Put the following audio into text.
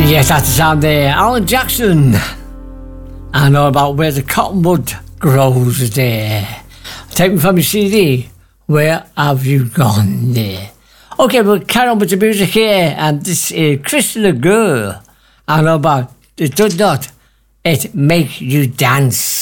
Yes, that's the sound there. Alan Jackson. I know about where the cottonwood grows there. Taken from your CD. Where have you gone there? Okay, we'll carry on with the music here. And this is Christina Girl. I know about it does not. It makes you dance.